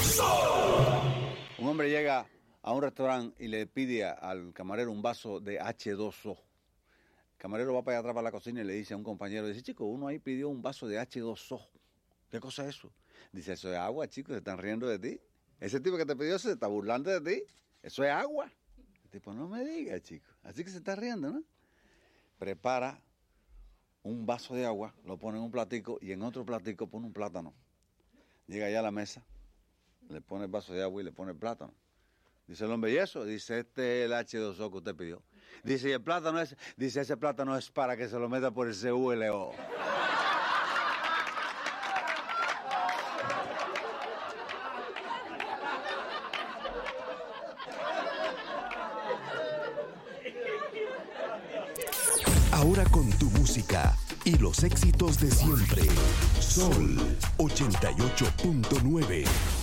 Un hombre llega a un restaurante y le pide al camarero un vaso de H2O. El camarero va para allá atrás para la cocina y le dice a un compañero, dice, chico, uno ahí pidió un vaso de H2O. ¿Qué cosa es eso? Dice, eso es agua, chico, se están riendo de ti. Ese tipo que te pidió se está burlando de ti. Eso es agua. El tipo, no me digas, chico. Así que se está riendo, ¿no? Prepara un vaso de agua, lo pone en un platico y en otro platico pone un plátano. Llega allá a la mesa, le pone el vaso de agua y le pone el plátano. Dice el hombre, ¿y eso? Dice, este es el H2O que usted pidió. Dice, ¿y el plátano es? Dice, ese plátano es para que se lo meta por el CULO. Ahora con tu música y los éxitos de siempre. Sol 88.9.